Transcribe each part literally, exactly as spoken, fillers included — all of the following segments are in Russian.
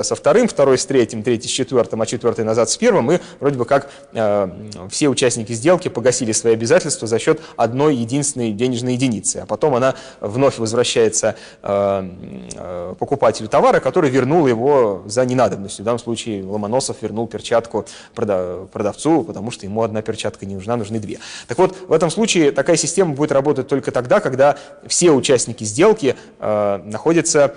со вторым, второй с третьим, третий с четвертым, а четвертый назад с первым, мы вроде бы как э, все участники сделки погасили свои обязательства за счет одной единственной денежной единицы, а потом она вновь возвращается э, э, покупателю товара, который вернул его за ненадобностью. В данном случае Ломоносов вернул перчатку продавцу, потому что ему одна перчатка не нужна, нужны две. Так вот, в этом случае такая система будет работать только тогда, когда все участники сделки э, находятся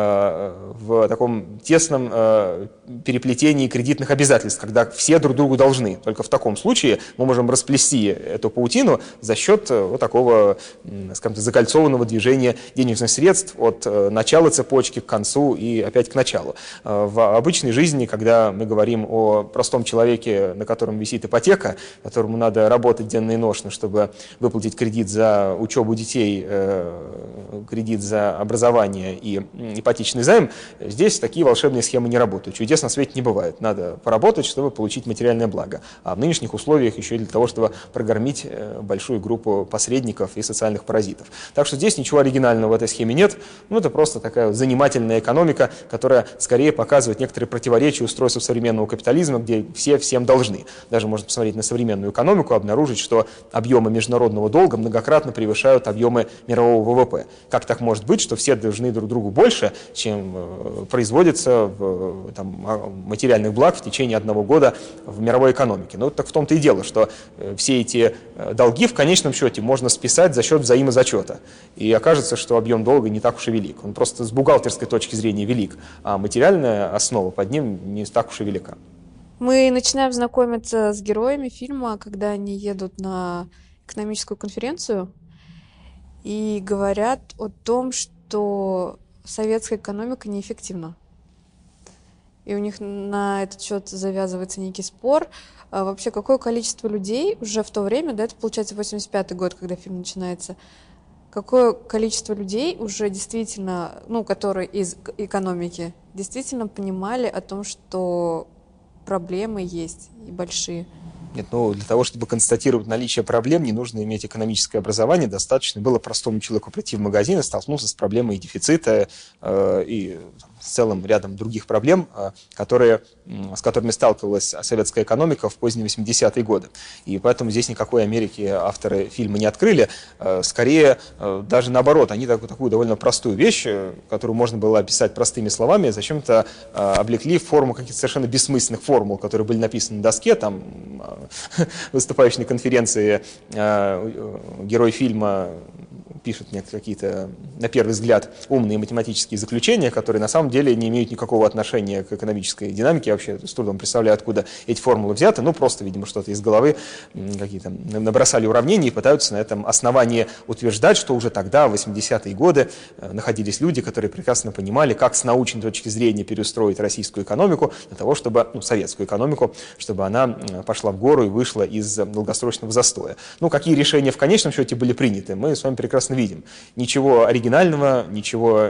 в таком тесном переплетении кредитных обязательств, когда все друг другу должны. Только в таком случае мы можем расплести эту паутину за счет вот такого, скажем так, закольцованного движения денежных средств от начала цепочки к концу и опять к началу. В обычной жизни, когда мы говорим о простом человеке, на котором висит ипотека, которому надо работать денно и ношно, чтобы выплатить кредит за учебу детей, кредит за образование и ипотечный займ, здесь такие волшебные схемы не работают. Чудес на свете не бывает. Надо поработать, чтобы получить материальное благо. А в нынешних условиях еще и для того, чтобы прокормить большую группу посредников и социальных паразитов. Так что здесь ничего оригинального в этой схеме нет. Ну, это просто такая занимательная экономика, которая скорее показывает некоторые противоречия устройства современного капитализма, где все всем должны. Даже можно посмотреть на современную экономику, обнаружить, что объемы международного долга многократно превышают объемы мирового ВВП. Как так может быть, что все должны друг другу больше, чем производится в, там, материальных благ в течение одного года в мировой экономике. Ну, так в том-то и дело, что все эти долги в конечном счете можно списать за счет взаимозачета. И окажется, что объем долга не так уж и велик. Он просто с бухгалтерской точки зрения велик, а материальная основа под ним не так уж и велика. Мы начинаем знакомиться с героями фильма, когда они едут на экономическую конференцию и говорят о том, что советская экономика неэффективна. И у них на этот счет завязывается некий спор. А вообще, какое количество людей уже в то время, да, это получается восемьдесят пятый год, когда фильм начинается, какое количество людей уже действительно, ну, которые из экономики, действительно понимали о том, что проблемы есть и большие? Нет, ну, для того, чтобы констатировать наличие проблем, не нужно иметь экономическое образование, достаточно было простому человеку прийти в магазин и столкнуться с проблемой дефицита э, и с целым рядом других проблем, э, которые, с которыми сталкивалась советская экономика в поздние восьмидесятые годы. И поэтому здесь никакой Америки авторы фильма не открыли. Э, скорее, э, даже наоборот, они такую, такую довольно простую вещь, э, которую можно было описать простыми словами, зачем-то э, облекли в форму каких-то совершенно бессмысленных формул, которые были написаны на доске, там, выступающий на конференции э, герой фильма пишет мне какие-то, на первый взгляд, умные математические заключения, которые на самом деле не имеют никакого отношения к экономической динамике. Я вообще с трудом представляю, откуда эти формулы взяты. Ну, просто, видимо, что-то из головы какие-то набросали уравнения и пытаются на этом основании утверждать, что уже тогда, в восьмидесятые годы, находились люди, которые прекрасно понимали, как с научной точки зрения переустроить российскую экономику для того, чтобы, ну, советскую экономику, чтобы она пошла в гору и вышла из долгосрочного застоя. Ну, какие решения в конечном счете были приняты, мы с вами прекрасно видим. Ничего оригинального, ничего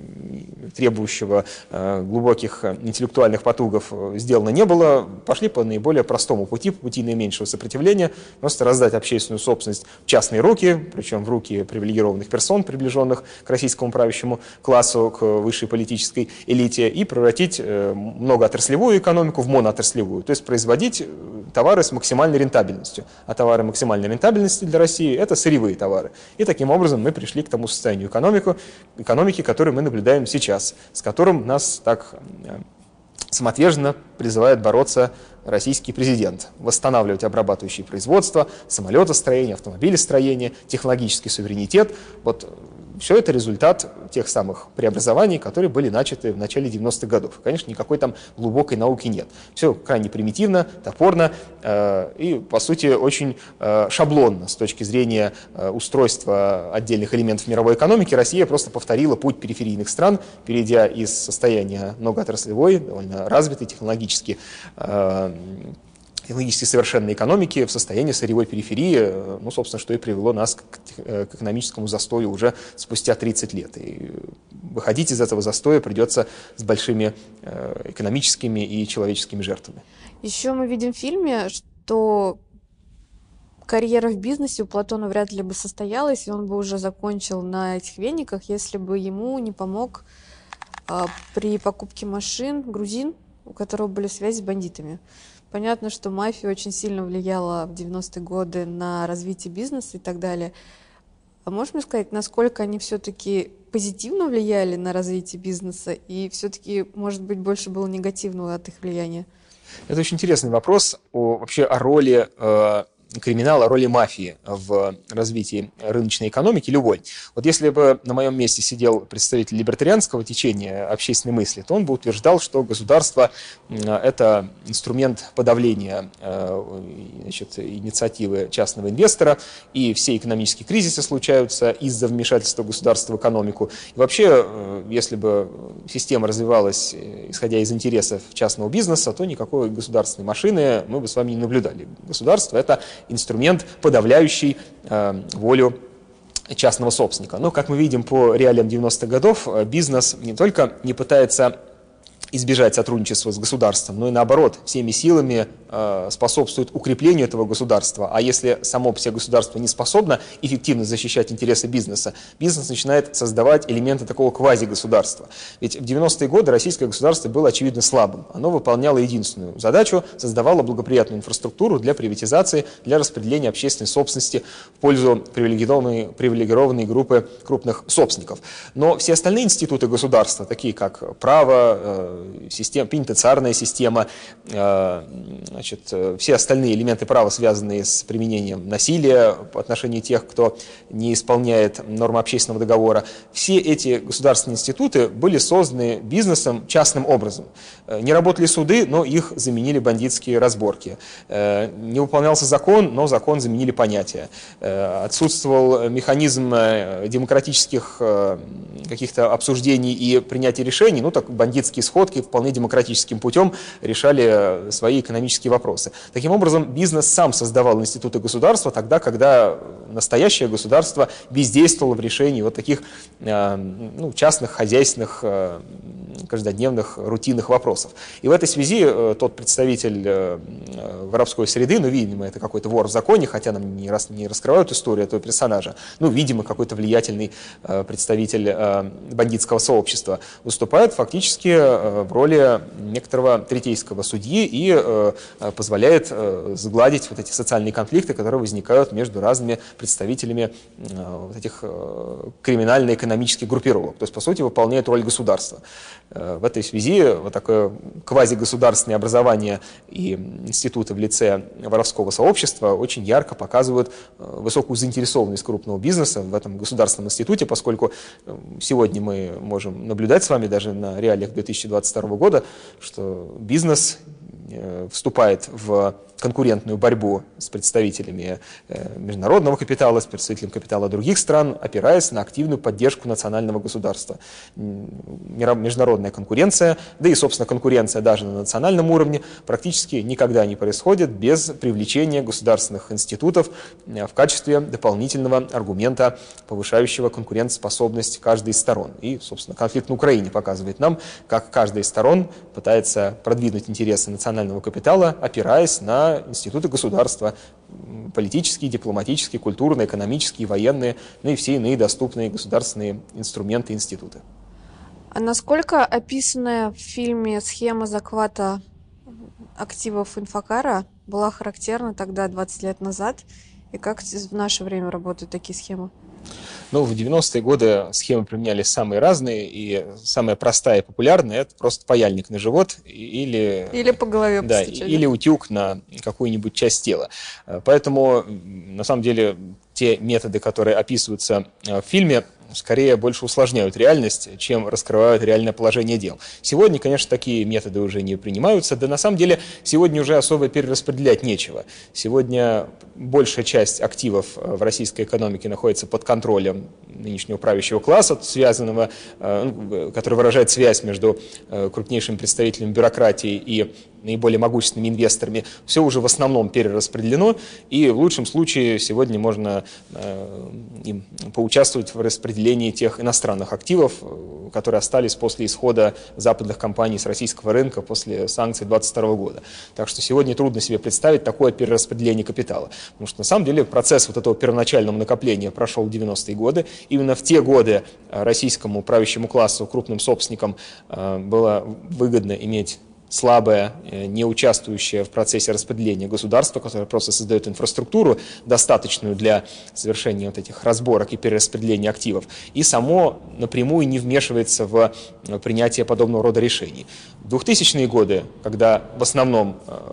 требующего э, глубоких интеллектуальных потугов сделано не было. Пошли по наиболее простому пути, по пути наименьшего сопротивления, просто раздать общественную собственность в частные руки, причем в руки привилегированных персон, приближенных к российскому правящему классу, к высшей политической элите, и превратить э, многоотраслевую экономику в моноотраслевую, то есть производить товары с максимальной рентабельностью. А товары максимальной рентабельности для России – это сырьевые товары. И таким образом мы пришли к тому состоянию экономику, экономики, которое мы наблюдаем сейчас, с которым нас так самоотверженно призывает бороться российский президент. Восстанавливать обрабатывающие производства, самолетостроение, автомобилестроение, технологический суверенитет. Вот все это результат тех самых преобразований, которые были начаты в начале девяностых годов. Конечно, никакой там глубокой науки нет. Все крайне примитивно, топорно э, и, по сути, очень э, шаблонно с точки зрения э, устройства отдельных элементов мировой экономики. Россия просто повторила путь периферийных стран, перейдя из состояния многоотраслевой, довольно развитой технологически, э, технологически совершенной экономики в состоянии сырьевой периферии, ну, собственно, что и привело нас к, к экономическому застою уже спустя тридцать лет. И выходить из этого застоя придется с большими экономическими и человеческими жертвами. Еще мы видим в фильме, что карьера в бизнесе у Платона вряд ли бы состоялась, и он бы уже закончил на этих вениках, если бы ему не помог при покупке машин грузин, у которого были связи с бандитами. Понятно, что мафия очень сильно влияла в девяностые годы на развитие бизнеса и так далее. А можешь мне сказать, насколько они все-таки позитивно влияли на развитие бизнеса и все-таки, может быть, больше было негативного от их влияния? Это очень интересный вопрос о, вообще о роли э, криминала, о роли мафии в развитии рыночной экономики любой. Вот если бы на моем месте сидел представитель либертарианского течения общественной мысли, то он бы утверждал, что государство – это инструмент подавления значит, инициативы частного инвестора, и все экономические кризисы случаются из-за вмешательства государства в экономику. И вообще, если бы система развивалась, исходя из интересов частного бизнеса, то никакой государственной машины мы бы с вами не наблюдали. Государство – это инструмент, подавляющий э, волю частного собственника. Но, как мы видим по реалиям девяностых годов, бизнес не только не пытается избежать сотрудничества с государством, но и наоборот, всеми силами э, способствует укреплению этого государства. А если само по себе государство не способно эффективно защищать интересы бизнеса, бизнес начинает создавать элементы такого квазигосударства. Ведь в девяностые годы российское государство было очевидно слабым. Оно выполняло единственную задачу, создавало благоприятную инфраструктуру для приватизации, для распределения общественной собственности в пользу привилегированной, привилегированной группы крупных собственников. Но все остальные институты государства, такие как право, э, Система, пенитенциарная система, э, значит, все остальные элементы права, связанные с применением насилия по отношению тех, кто не исполняет нормы общественного договора, все эти государственные институты были созданы бизнесом частным образом. Не работали суды, но их заменили бандитские разборки. Э, не выполнялся закон, но закон заменили понятия. Э, отсутствовал механизм демократических э, каких-то обсуждений и принятия решений, ну так бандитские сходки вполне демократическим путем решали свои экономические вопросы. Таким образом, бизнес сам создавал институты государства тогда, когда настоящее государство бездействовало в решении вот таких ну, частных, хозяйственных, каждодневных, рутинных вопросов. И в этой связи тот представитель воровской среды, ну, видимо, это какой-то вор в законе, хотя нам не, рас, не раскрывают историю этого персонажа, ну, видимо, какой-то влиятельный представитель бандитского сообщества, выступает фактически в роли некоторого третейского судьи и э, позволяет э, сгладить вот эти социальные конфликты, которые возникают между разными представителями э, вот этих э, криминально-экономических группировок. То есть, по сути, выполняет роль государства. Э, в этой связи вот такое квазигосударственное образование и институты в лице воровского сообщества очень ярко показывают э, высокую заинтересованность крупного бизнеса в этом государственном институте, поскольку э, сегодня мы можем наблюдать с вами даже на реалиях две тысячи двадцать второго года, что бизнес вступает в конкурентную борьбу с представителями международного капитала, с представителями капитала других стран, опираясь на активную поддержку национального государства. Международная конкуренция, да и, собственно, конкуренция даже на национальном уровне практически никогда не происходит без привлечения государственных институтов в качестве дополнительного аргумента, повышающего конкурентоспособность каждой из сторон. И, собственно, конфликт на Украине показывает нам, как каждая из сторон пытается продвинуть интересы национального капитала, опираясь на институты государства, политические, дипломатические, культурные, экономические, военные, ну и все иные доступные государственные инструменты и институты. А насколько описанная в фильме схема захвата активов Инфокара была характерна тогда, двадцать лет назад, и как в наше время работают такие схемы? Ну, в девяностые годы схемы применялись самые разные, и самая простая и популярная – это просто паяльник на живот или… Или по голове да, постучали. Или утюг на какую-нибудь часть тела. Поэтому, на самом деле, те методы, которые описываются в фильме, скорее больше усложняют реальность, чем раскрывают реальное положение дел. Сегодня, конечно, такие методы уже не принимаются, да на самом деле сегодня уже особо перераспределять нечего. Сегодня большая часть активов в российской экономике находится под контролем нынешнего правящего класса, связанного, который выражает связь между крупнейшими представителями бюрократии и наиболее могущественными инвесторами, все уже в основном перераспределено, и в лучшем случае сегодня можно э, им поучаствовать в распределении тех иностранных активов, которые остались после исхода западных компаний с российского рынка после санкций две тысячи двадцать второго года. Так что сегодня трудно себе представить такое перераспределение капитала, потому что на самом деле процесс вот этого первоначального накопления прошел в девяностые годы. Именно в те годы российскому правящему классу, крупным собственникам было выгодно иметь слабое, не участвующее в процессе распределения государства, которое просто создает инфраструктуру, достаточную для совершения вот этих разборок и перераспределения активов, и само напрямую не вмешивается в принятие подобного рода решений. В двухтысячные годы, когда в основном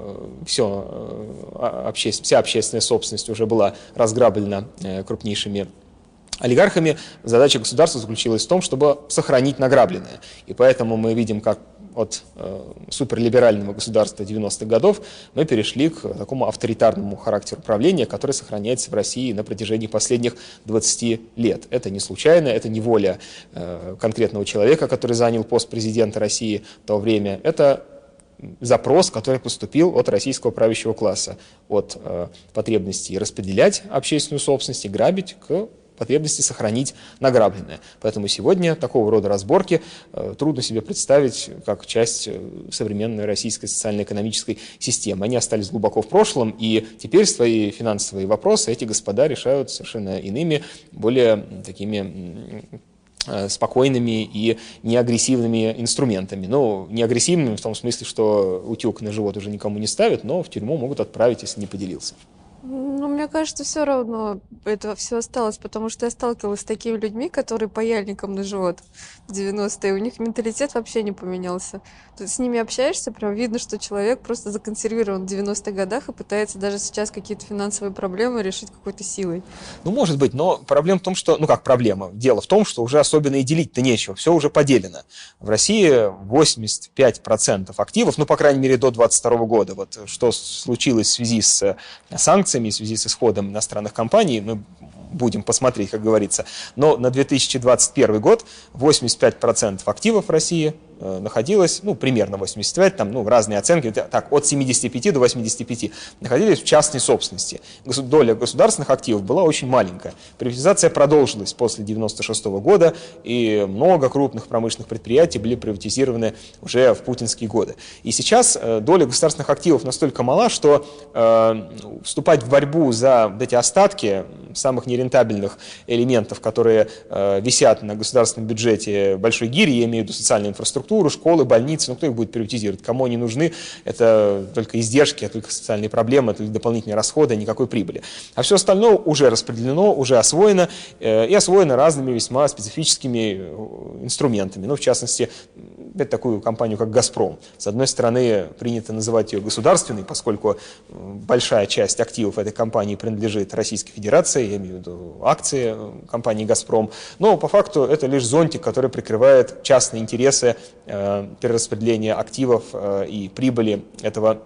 все, обще, вся общественная собственность уже была разграблена крупнейшими олигархами, задача государства заключилась в том, чтобы сохранить награбленное. И поэтому мы видим, как от э, суперлиберального государства девяностых годов мы перешли к такому авторитарному характеру правления, который сохраняется в России на протяжении последних двадцати лет. Это не случайно, это не воля э, конкретного человека, который занял пост президента России в то время. Это запрос, который поступил от российского правящего класса, от э, потребности распределять общественную собственность и грабить к потребности сохранить награбленное. Поэтому сегодня такого рода разборки э, трудно себе представить как часть современной российской социально-экономической системы. Они остались глубоко в прошлом, и теперь свои финансовые вопросы эти господа решают совершенно иными, более такими э, спокойными и неагрессивными инструментами. Ну, не агрессивными в том смысле, что утюг на живот уже никому не ставят, но в тюрьму могут отправить, если не поделился. Ну, мне кажется, все равно это все осталось, потому что я сталкивалась с такими людьми, которые паяльником на живот в девяностые, у них менталитет вообще не поменялся. Ты с ними общаешься, прям видно, что человек просто законсервирован в девяностых годах и пытается даже сейчас какие-то финансовые проблемы решить какой-то силой. Ну, может быть, но проблема в том, что... Ну, как проблема? Дело в том, что уже особенно и делить-то нечего, все уже поделено. В России восемьдесят пять процентов активов, ну, по крайней мере, до двадцать второго года, вот что случилось в связи с санкциями, в связи с исходом иностранных компаний, мы будем посмотреть, как говорится. Но на две тысячи двадцать первый год восемьдесят пять процентов активов в России э, находилось, ну, примерно восемьдесят пять, там, ну, разные оценки, так, от семидесяти пяти до восьмидесяти пяти, находились в частной собственности. Доля государственных активов была очень маленькая. Приватизация продолжилась после девяносто шестого года, и много крупных промышленных предприятий были приватизированы уже в путинские годы. И сейчас э, доля государственных активов настолько мала, что э, вступать в борьбу за вот эти остатки самых нерентабельных элементов, которые э, висят на государственном бюджете большой гири, я имею в виду социальную инфраструктуру, школы, больницы, ну кто их будет приватизировать, кому они нужны, это только издержки, только социальные проблемы, только дополнительные расходы, никакой прибыли. А все остальное уже распределено, уже освоено, э, и освоено разными весьма специфическими инструментами. Ну, в частности, это такую компанию, как «Газпром». С одной стороны, принято называть ее государственной, поскольку большая часть активов этой компании принадлежит Российской Федерации, я имею в виду акции компании «Газпром», но по факту это лишь зонтик, который прикрывает частные интересы э, перераспределения активов э, и прибыли этого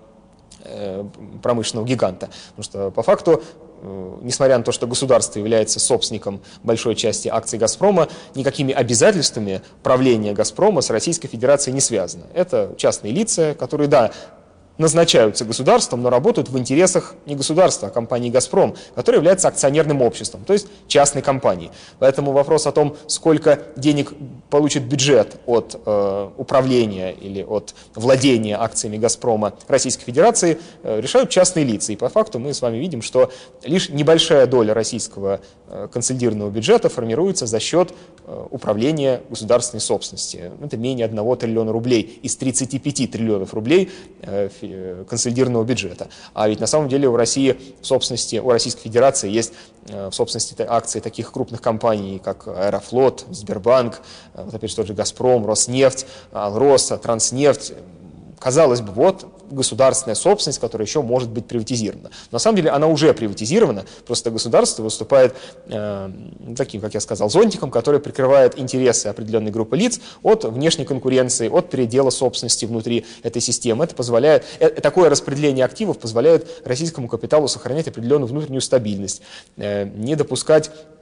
э, промышленного гиганта. Потому что по факту, несмотря на то, что государство является собственником большой части акций «Газпрома», никакими обязательствами правления «Газпрома» с Российской Федерацией не связано. Это частные лица, которые, да, назначаются государством, но работают в интересах не государства, а компании «Газпром», которая является акционерным обществом, то есть частной компанией. Поэтому вопрос о том, сколько денег получит бюджет от э, управления или от владения акциями «Газпрома» Российской Федерации, э, решают частные лица. И по факту мы с вами видим, что лишь небольшая доля российского э, консолидированного бюджета формируется за счет э, управления государственной собственности. Это менее одного триллиона рублей из тридцати пяти триллионов рублей э, консолидированного бюджета. А ведь на самом деле у России в собственности, у Российской Федерации есть в собственности акции таких крупных компаний, как Аэрофлот, Сбербанк, вот опять же тот же «Газпром», Роснефть, Алроса, Транснефть. Казалось бы, вот государственная собственность, которая еще может быть приватизирована. На самом деле она уже приватизирована, просто государство выступает э, таким, как я сказал, зонтиком, который прикрывает интересы определенной группы лиц от внешней конкуренции, от передела собственности внутри этой системы. Это позволяет, э, такое распределение активов позволяет российскому капиталу сохранять определенную внутреннюю стабильность, э, не допускать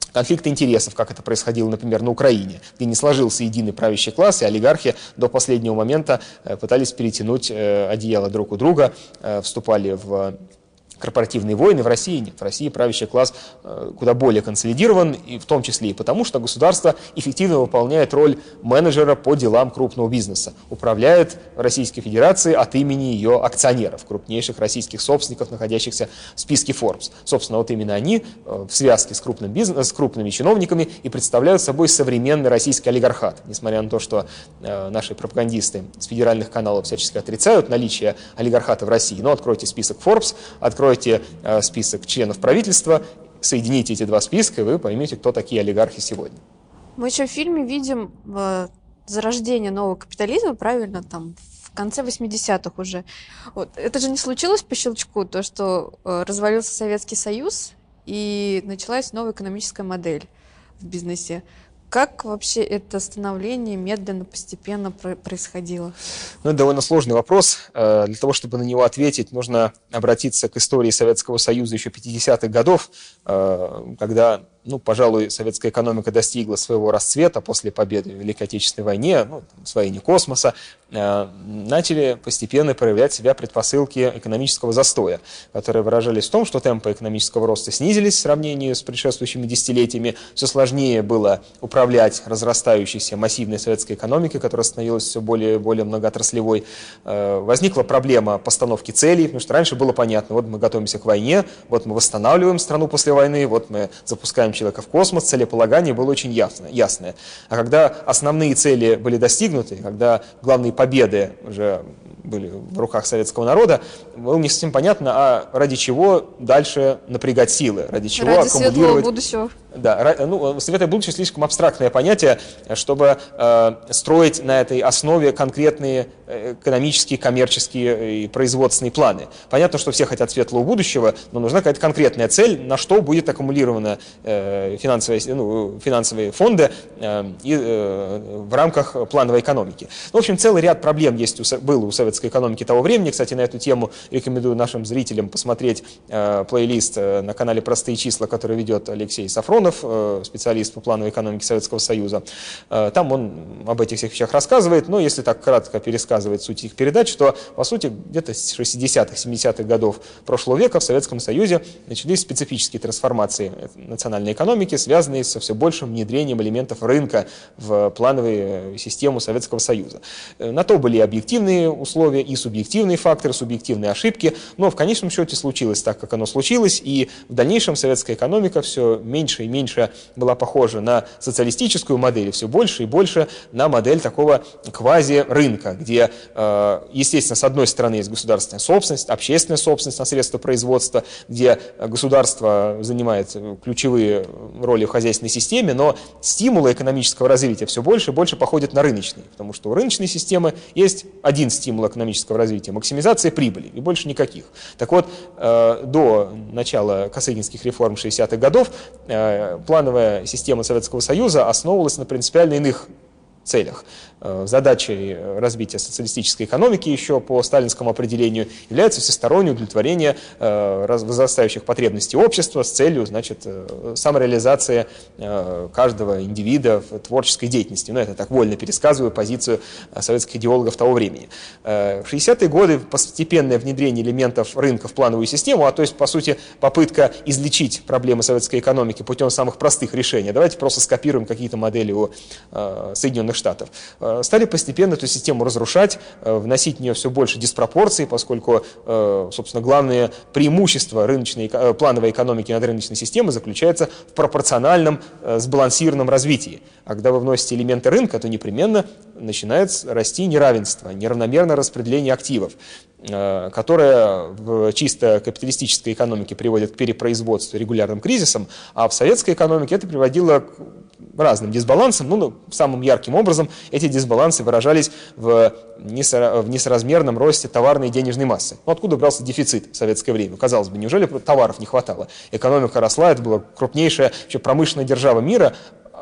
конфликты интересов, как это происходило, например, на Украине, где не сложился единый правящий класс, и олигархи до последнего момента пытались перетянуть одеяло друг у друга, вступали в корпоративные войны. В России нет. В России правящий класс куда более консолидирован, и в том числе и потому, что государство эффективно выполняет роль менеджера по делам крупного бизнеса, управляет Российской Федерацией от имени ее акционеров, крупнейших российских собственников, находящихся в списке Forbes. Собственно, вот именно они в связке с, крупным бизнес, с крупными чиновниками и представляют собой современный российский олигархат. Несмотря на то, что наши пропагандисты с федеральных каналов всячески отрицают наличие олигархата в России, но откройте список Forbes, откройте список членов правительства, соедините эти два списка, и вы поймете, кто такие олигархи сегодня. Мы еще в фильме видим э, зарождение нового капитализма, правильно, там в конце восьмидесятых уже. Вот. Это же не случилось по щелчку, то, что э, развалился Советский Союз и началась новая экономическая модель в бизнесе. Как вообще это становление медленно, постепенно происходило? Ну, это довольно сложный вопрос. Для того, чтобы на него ответить, нужно обратиться к истории Советского Союза еще пятидесятых годов, когда, ну, пожалуй, советская экономика достигла своего расцвета после победы в Великой Отечественной войне, ну, освоения космоса, начали постепенно проявлять себя предпосылки экономического застоя, которые выражались в том, что темпы экономического роста снизились в сравнении с предшествующими десятилетиями, все сложнее было управлять разрастающейся массивной советской экономикой, которая становилась все более и более многоотраслевой. Возникла проблема постановки целей, потому что раньше было понятно, вот мы готовимся к войне, вот мы восстанавливаем страну после войны, вот мы запускаем человека в космос, целеполагание было очень ясно, ясное. А когда основные цели были достигнуты, когда главные победы уже были в руках советского народа, было не совсем понятно, а ради чего дальше напрягать силы, ради чего ради аккумулировать... светлого будущего. Да, ну, светлое будущее слишком абстрактное понятие, чтобы э, строить на этой основе конкретные экономические, коммерческие и производственные планы. Понятно, что все хотят светлого будущего, но нужна какая-то конкретная цель, на что будет аккумулированы э, финансовые, ну, финансовые фонды э, и, э, в рамках плановой экономики. Ну, в общем, целый ряд проблем есть у, был у советской экономики того времени. Кстати, на эту тему рекомендую нашим зрителям посмотреть э, плейлист э, на канале «Простые числа», который ведет Алексей Сафронов, э, специалист по плановой экономике Советского Союза. Э, там он об этих всех вещах рассказывает, но если так кратко пересказывать суть их передач, что, по сути, где-то с шестидесятых, семидесятых годов прошлого века в Советском Союзе начались специфические трансформации национальной экономики, связанные со все большим внедрением элементов рынка в плановую систему Советского Союза. На то были объективные условия и субъективные факторы, субъективные ошибки, но в конечном счете случилось так, как оно случилось, и в дальнейшем советская экономика все меньше и меньше была похожа на социалистическую модель, и все больше и больше на модель такого квази-рынка, где, естественно, с одной стороны есть государственная собственность, общественная собственность на средства производства, где государство занимает ключевые роли в хозяйственной системе, но стимулы экономического развития все больше и больше походят на рыночные, потому что у рыночной системы есть один стимул экономического развития – максимизация прибыли, и больше никаких. Так вот, до начала косыгинских реформ шестидесятых годов плановая система Советского Союза основывалась на принципиально иных целях. Задачей развития социалистической экономики еще по сталинскому определению является всестороннее удовлетворение возрастающих потребностей общества с целью, значит, самореализации каждого индивида в творческой деятельности. Ну, это так вольно пересказываю позицию советских идеологов того времени. В шестидесятые годы постепенное внедрение элементов рынка в плановую систему, а то есть, по сути, попытка излечить проблемы советской экономики путем самых простых решений. Давайте просто скопируем какие-то модели у Соединенных Штатов. Стали постепенно эту систему разрушать, вносить в нее все больше диспропорций, поскольку, собственно, главное преимущество рыночной, плановой экономики над рыночной системой заключается в пропорциональном, сбалансированном развитии. А когда вы вносите элементы рынка, то непременно начинает расти неравенство, неравномерное распределение активов, которое в чисто капиталистической экономике приводит к перепроизводству и регулярным кризисам, а в советской экономике это приводило к разным дисбалансам. Ну, самым ярким образом эти дисбалансы выражались в, несо, в несоразмерном росте товарной и денежной массы. Ну, откуда брался дефицит в советское время? Казалось бы, неужели товаров не хватало? Экономика росла, это была крупнейшая вообще промышленная держава мира,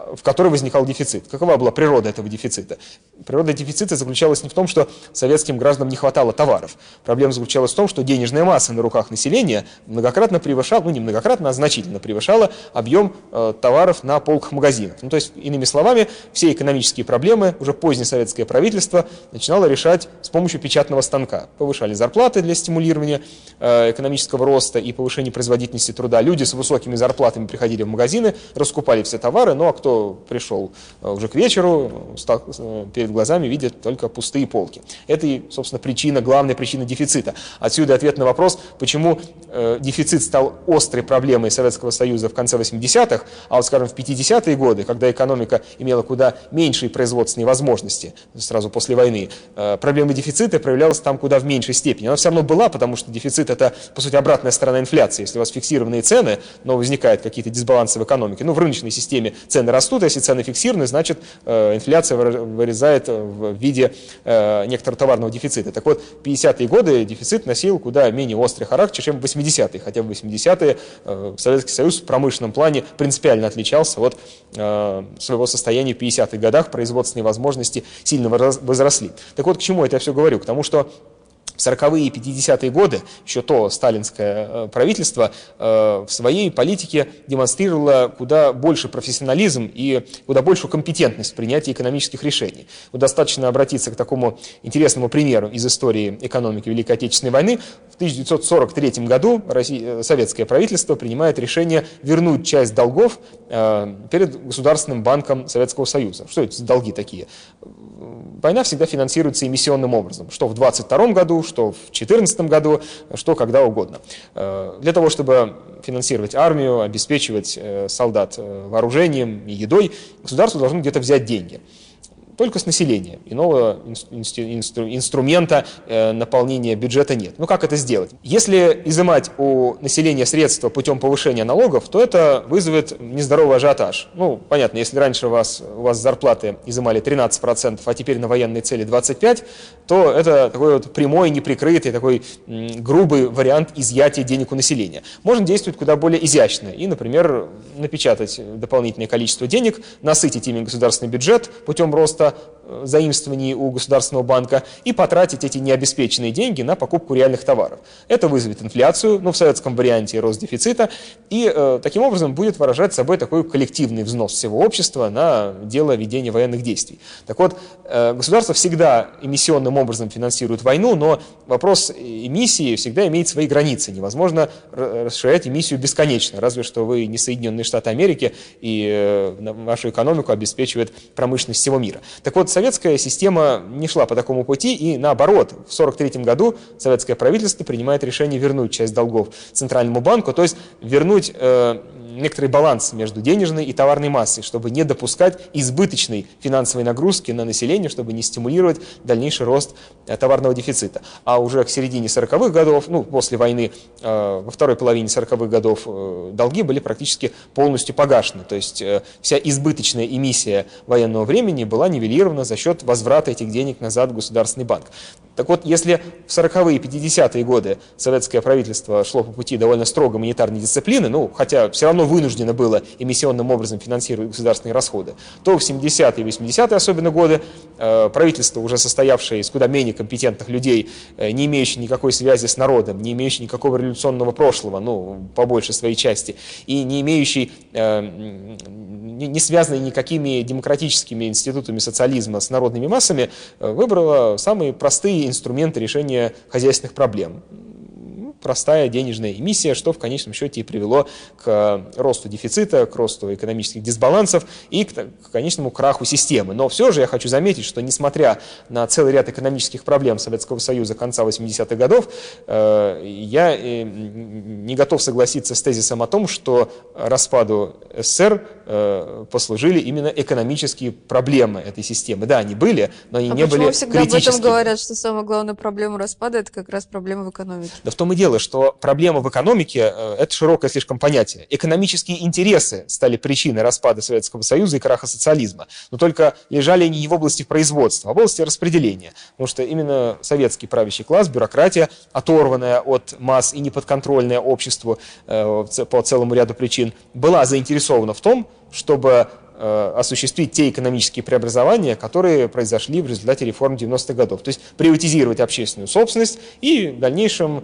в которой возникал дефицит. Какова была природа этого дефицита? Природа дефицита заключалась не в том, что советским гражданам не хватало товаров. Проблема заключалась в том, что денежная масса на руках населения многократно превышала, ну не многократно, а значительно превышала объем э, товаров на полках магазинов. Ну, то есть, иными словами, все экономические проблемы уже позднее советское правительство начинало решать с помощью печатного станка. Повышали зарплаты для стимулирования э, экономического роста и повышения производительности труда. Люди с высокими зарплатами приходили в магазины, раскупали все товары, ну а кто пришел э, уже к вечеру, стал, э, перед глазами видят только пустые полки. Это и, собственно, причина, главная причина дефицита. Отсюда ответ на вопрос, почему э, дефицит стал острой проблемой Советского Союза в конце восьмидесятых, а вот, скажем, в пятидесятые годы, когда экономика имела куда меньшие производственные возможности, сразу после войны, э, проблема дефицита проявлялась там куда в меньшей степени. Она все равно была, потому что дефицит – это, по сути, обратная сторона инфляции. Если у вас фиксированные цены, но возникают какие-то дисбалансы в экономике, ну, в рыночной системе цены растут, а если цены фиксированы, значит, э, инфляция вырезает в виде э, некоторого товарного дефицита. Так вот, в пятидесятые годы дефицит носил куда менее острый характер, чем в восьмидесятые, хотя в восьмидесятые э, Советский Союз в промышленном плане принципиально отличался от э, своего состояния в пятидесятых годах, производственные возможности сильно возросли. Так вот, к чему это я все говорю? К тому, что в сороковые и пятидесятые годы, еще то сталинское правительство, в своей политике демонстрировало куда больше профессионализм и куда большую компетентность в принятии экономических решений. Вот достаточно обратиться к такому интересному примеру из истории экономики Великой Отечественной войны. В тысяча девятьсот сорок третьем году Россия, советское правительство принимает решение вернуть часть долгов перед Государственным банком Советского Союза. Что это за долги такие? Война всегда финансируется эмиссионным образом, что в двадцать втором году, что в две тысячи четырнадцатом году, что когда угодно. Для того, чтобы финансировать армию, обеспечивать солдат вооружением и едой, государство должно где-то взять деньги. Только с населения. Иного инстру- инструмента э, наполнения бюджета нет. Ну как это сделать? Если изымать у населения средства путем повышения налогов, то это вызовет нездоровый ажиотаж. Ну, понятно, если раньше у вас, у вас зарплаты изымали тринадцать процентов, а теперь на военные цели двадцать пять процентов, то это такой вот прямой, неприкрытый, такой м, грубый вариант изъятия денег у населения. Можно действовать куда более изящно и, например, напечатать дополнительное количество денег, насытить ими государственный бюджет путем роста заимствований у Государственного банка и потратить эти необеспеченные деньги на покупку реальных товаров. Это вызовет инфляцию, ну в советском варианте рост дефицита, и э, таким образом будет выражать собой такой коллективный взнос всего общества на дело ведения военных действий. Так вот, э, государство всегда эмиссионным образом финансирует войну, но вопрос эмиссии всегда имеет свои границы. Невозможно расширять эмиссию бесконечно, разве что вы не Соединенные Штаты Америки, и э, вашу экономику обеспечивает промышленность всего мира. Так вот, советская система не шла по такому пути, и наоборот, в сорок третьем году советское правительство принимает решение вернуть часть долгов Центральному банку, то есть вернуть э, некоторый баланс между денежной и товарной массой, чтобы не допускать избыточной финансовой нагрузки на население, чтобы не стимулировать дальнейший рост э, товарного дефицита. А уже к середине сороковых годов, ну, после войны, э, во второй половине сороковых годов э, долги были практически полностью погашены, то есть э, вся избыточная эмиссия военного времени была нивелирована за счет возврата этих денег назад в Государственный банк. Так вот, если в сороковые и пятидесятые годы советское правительство шло по пути довольно строгой монетарной дисциплины, ну, хотя все равно вынуждено было эмиссионным образом финансировать государственные расходы, то в семидесятые и восьмидесятые особенно годы э, правительство, уже состоявшее из куда менее компетентных людей, э, не имеющее никакой связи с народом, не имеющее никакого революционного прошлого, ну, по большей своей части, и не имеющий, э, не, не связанный никакими демократическими институтами социализма с народными массами, э, выбрало самые простые инструменты решения хозяйственных проблем. Простая денежная эмиссия, что в конечном счете и привело к росту дефицита, к росту экономических дисбалансов и к, к конечному краху системы. Но все же я хочу заметить, что несмотря на целый ряд экономических проблем Советского Союза конца восьмидесятых годов, э, я э, не готов согласиться с тезисом о том, что распаду СССР э, послужили именно экономические проблемы этой системы. Да, они были, но они а не были критическими. Почему всегда об этом говорят, что самая главная проблема распада – это как раз проблема в экономике? Да в том и дело, что проблема в экономике – это широкое слишком понятие. Экономические интересы стали причиной распада Советского Союза и краха социализма. Но только лежали они не в области производства, а в области распределения. Потому что именно советский правящий класс, бюрократия, оторванная от масс и неподконтрольная обществу э, по целому ряду причин, была заинтересована в том, чтобы э, осуществить те экономические преобразования, которые произошли в результате реформ девяностых годов. То есть приватизировать общественную собственность и в дальнейшем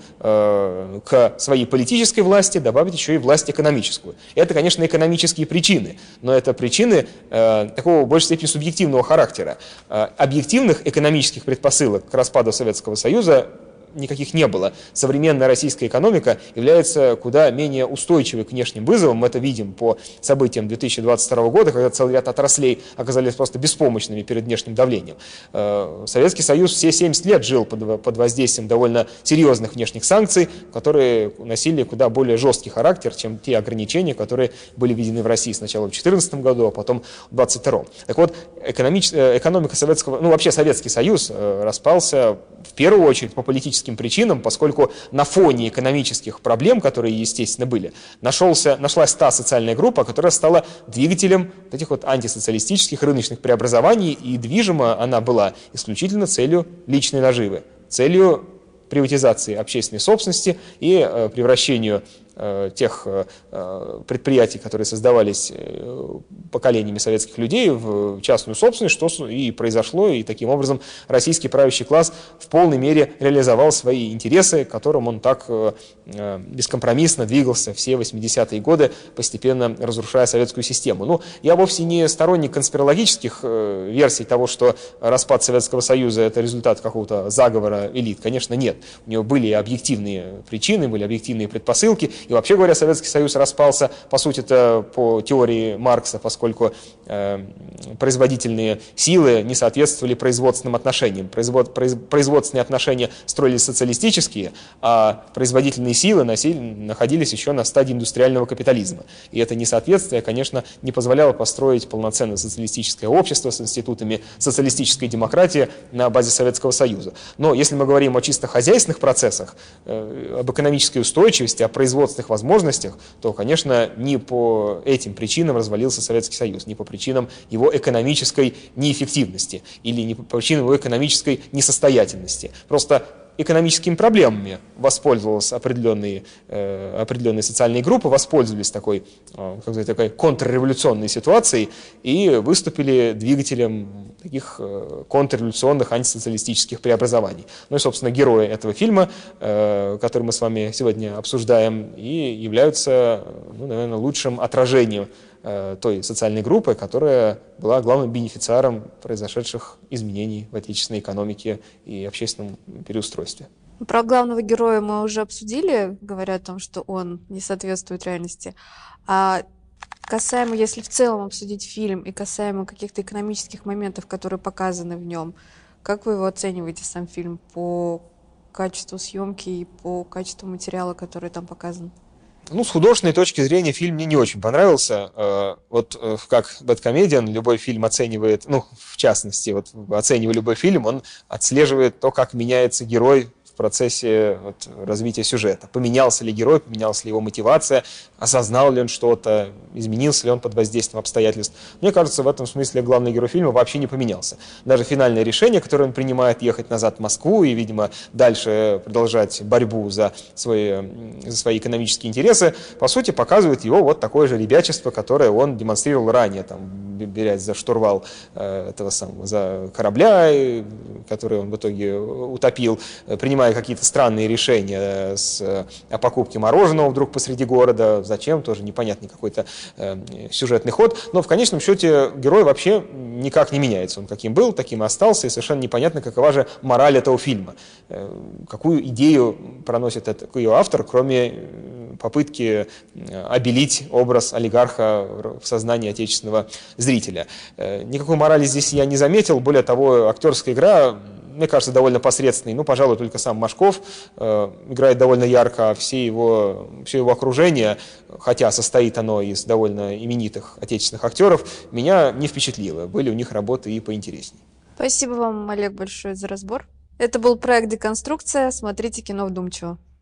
э, к своей политической власти добавить еще и власть экономическую. Это, конечно, экономические причины, но это причины э, такого в большей степени субъективного характера. Э, объективных экономических предпосылок к распаду Советского Союза никаких не было. Современная российская экономика является куда менее устойчивой к внешним вызовам. Мы это видим по событиям две тысячи двадцать второго года, когда целый ряд отраслей оказались просто беспомощными перед внешним давлением. Советский Союз все семьдесят лет жил под, под воздействием довольно серьезных внешних санкций, которые носили куда более жесткий характер, чем те ограничения, которые были введены в России сначала в две тысячи четырнадцатом году, а потом в две тысячи двадцать втором. Так вот, экономика Советского, ну вообще Советский Союз распался в первую очередь по политическим причинам, поскольку на фоне экономических проблем, которые, естественно, были, нашелся, нашлась та социальная группа, которая стала двигателем вот этих вот антисоциалистических рыночных преобразований, и движима она была исключительно целью личной наживы, целью приватизации общественной собственности и э, превращению э, тех э, предприятий, которые создавались э, поколениями советских людей, в частную собственность, что и произошло, и таким образом российский правящий класс в полной мере реализовал свои интересы, к которым он так э, бескомпромиссно двигался все восьмидесятые годы, постепенно разрушая советскую систему. Ну, я вовсе не сторонник конспирологических э, версий того, что распад Советского Союза – это результат какого-то заговора элит. Конечно, нет. У него были объективные причины, были объективные предпосылки. И вообще говоря, Советский Союз распался, по сути-то, по теории Маркса, поскольку э, производительные силы не соответствовали производственным отношениям. Производ, произ, производственные отношения строились социалистические, а производительные силы носили, находились еще на стадии индустриального капитализма. И это несоответствие, конечно, не позволяло построить полноценное социалистическое общество с институтами социалистической демократии на базе Советского Союза. Но если мы говорим о чисто хозяйственных процессах, э, об экономической устойчивости, о производственных возможностях, то, конечно, не по этим причинам развалился Советский Союз, не по причинам его экономической неэффективности или не по причинам его экономической несостоятельности. Просто экономическими проблемами воспользовались определенные, э, определенные социальные группы, воспользовались такой, э, как сказать, такой контрреволюционной ситуацией и выступили двигателем таких э, контрреволюционных антисоциалистических преобразований. Ну и, собственно, герои этого фильма, э, который мы с вами сегодня обсуждаем, и являются, ну, наверное, лучшим отражением той социальной группы, которая была главным бенефициаром произошедших изменений в отечественной экономике и общественном переустройстве. Про главного героя мы уже обсудили, говоря о том, что он не соответствует реальности. А касаемо, если в целом обсудить фильм и касаемо каких-то экономических моментов, которые показаны в нем, как вы его оцениваете, сам фильм, по качеству съемки и по качеству материала, который там показан? Ну, с художественной точки зрения фильм мне не очень понравился. Вот как бэдкомедиан любой фильм оценивает, ну, в частности, вот оценивая любой фильм, он отслеживает то, как меняется герой в процессе вот, развития сюжета. Поменялся ли герой, поменялась ли его мотивация, осознал ли он что-то, изменился ли он под воздействием обстоятельств. Мне кажется, в этом смысле главный герой фильма вообще не поменялся. Даже финальное решение, которое он принимает, ехать назад в Москву и, видимо, дальше продолжать борьбу за свои, за свои экономические интересы, по сути, показывает его вот такое же ребячество, которое он демонстрировал ранее, там, берясь за штурвал э, этого самого, за корабля, который он в итоге утопил, принимая какие-то странные решения с, о покупке мороженого вдруг посреди города. Зачем? Тоже непонятный какой-то э, сюжетный ход. Но в конечном счете герой вообще никак не меняется. Он каким был, таким и остался. И совершенно непонятно, какова же мораль этого фильма. Э, какую идею проносит этот, ее автор, кроме попытки обелить образ олигарха в сознании отечественного зрителя. Э, никакой морали здесь я не заметил. Более того, актерская игра, мне кажется, довольно посредственный. Ну, пожалуй, только сам Машков э, играет довольно ярко, а все его, все его окружение, хотя состоит оно из довольно именитых отечественных актеров, меня не впечатлило. Были у них работы и поинтереснее. Спасибо вам, Олег, большое за разбор. Это был проект «Деконструкция». Смотрите кино вдумчиво.